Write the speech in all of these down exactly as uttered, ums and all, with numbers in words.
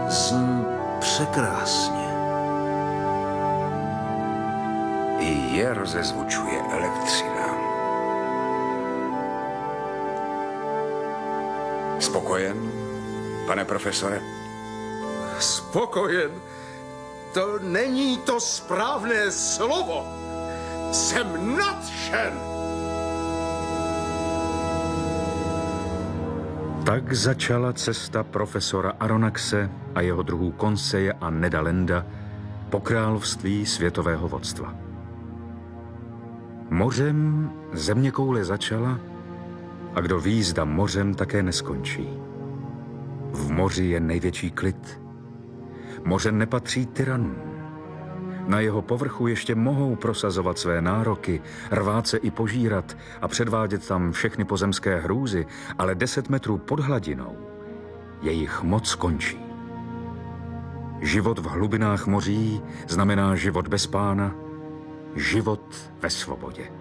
Zní překrásně. I je rozezvučuje elektřina. Spokojen, pane profesore? Spokojen? To není to správné slovo. Jsem nadšen. Tak začala cesta profesora Aronnaxe a jeho druhů Conseje a Neda Landa po království světového vodstva. Mořem zeměkoule začala a kdo ví, zda mořem také neskončí. V moři je největší klid. Moře nepatří tyranům. Na jeho povrchu ještě mohou prosazovat své nároky, rvát se i požírat a předvádět tam všechny pozemské hrůzy, ale deset metrů pod hladinou jejich moc končí. Život v hlubinách moří znamená život bez pána, život ve svobodě.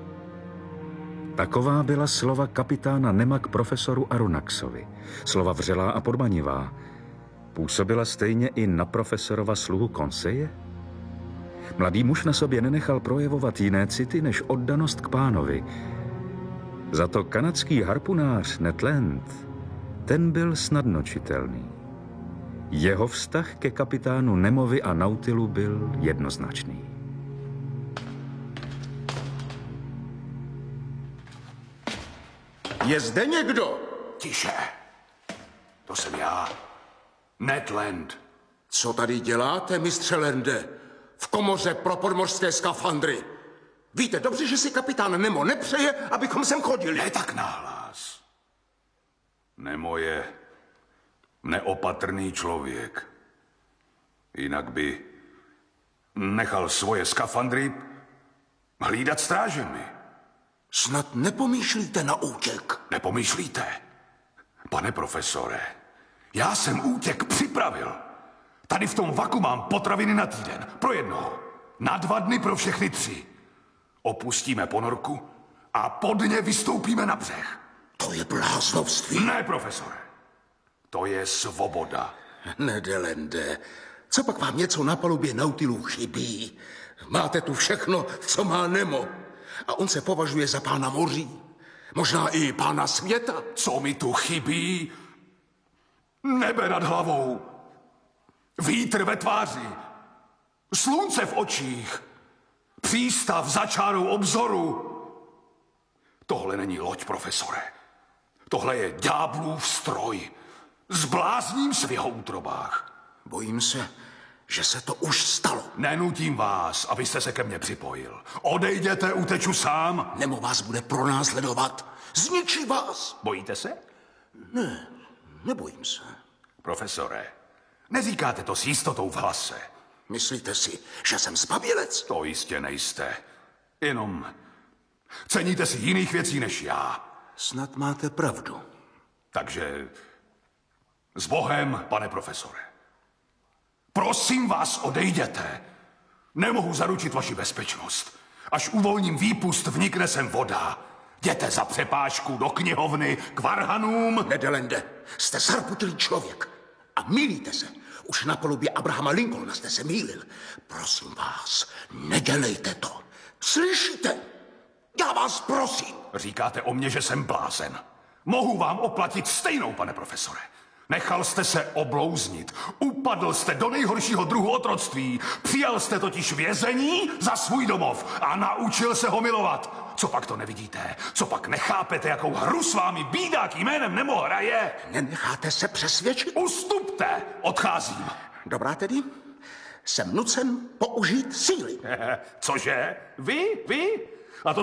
Taková byla slova kapitána Nema k profesoru Aronnaxovi. Slova vřelá a podmanivá. Působila stejně i na profesorova sluhu Conseje? Mladý muž na sobě nenechal projevovat jiné city než oddanost k pánovi. Za to kanadský harpunář Ned Land, ten byl snadno čitelný. Jeho vztah ke kapitánu Nemovi a Nautilu byl jednoznačný. Je zde někdo? Tiše. To jsem já. Ned Land. Co tady děláte, mistře Lande? V komoře pro podmořské skafandry. Víte dobře, že si kapitán Nemo nepřeje, abychom sem chodili. Ne tak nahlas. Nemo je neopatrný člověk. Jinak by nechal svoje skafandry hlídat strážemi. Snad nepomýšlíte na útěk? Nepomýšlíte? Pane profesore, já jsem útěk připravil. Tady v tom vaku mám potraviny na týden. Pro jednoho. Na dva dny pro všechny tři. Opustíme ponorku a pod ně vystoupíme na břeh. To je bláznovství. Ne, profesore. To je svoboda. Nede Lande, co pak vám něco na palubě Nautilu chybí? Máte tu všechno, co má Nemo. A on se považuje za pána moří. Možná i pána světa. Co mi tu chybí? Nebe nad hlavou. Vítr ve tváři. Slunce v očích. Přístav za čárou obzoru. Tohle není loď, profesore. Tohle je ďáblův stroj. Zblázním se v jeho útrobách. Bojím se, že se to už stalo. Nenutím vás, abyste se ke mně připojil. Odejděte, uteču sám. Nemo vás bude pronásledovat. Zničí vás. Bojíte se? Ne, nebojím se. Profesore, neříkáte to s jistotou v hlase. Myslíte si, že jsem zbabělec? To jistě nejste. Jenom ceníte si jiných věcí než já. Snad máte pravdu. Takže s Bohem, pane profesore. Prosím vás, odejděte. Nemohu zaručit vaši bezpečnost. Až uvolním výpust, vnikne sem voda. Jděte za přepážku do knihovny k varhanům. Nede Lande, jste zarputilý člověk. A mýlíte se. Už na palubě Abrahama Lincolna jste se mýlil. Prosím vás, nedělejte to. Slyšíte? Já vás prosím. Říkáte o mně, že jsem blázen. Mohu vám oplatit stejnou, pane profesore. Nechal jste se oblouznit. Upadl jste do nejhoršího druhu otroctví. Přijal jste totiž vězení za svůj domov a naučil se ho milovat. Co pak to nevidíte? Co pak nechápete, jakou hru s vámi bídák jménem Nemo hraje? Nenecháte se přesvědčit? Ustupte, odcházím. Dobrá tedy, jsem nucen použít síly. Cože? Vy? Vy? A to